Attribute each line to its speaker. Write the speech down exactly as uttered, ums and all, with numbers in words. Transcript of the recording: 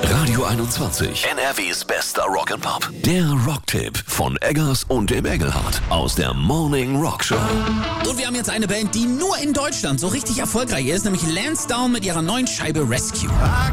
Speaker 1: Radio einundzwanzig, N R Ws bester Rock'n'Pop. Der Rocktipp von Eggers und dem Engelhardt aus der Morning Rock Show.
Speaker 2: Und wir haben jetzt eine Band, die nur in Deutschland so richtig erfolgreich ist, nämlich Lansdowne mit ihrer neuen Scheibe Rescue.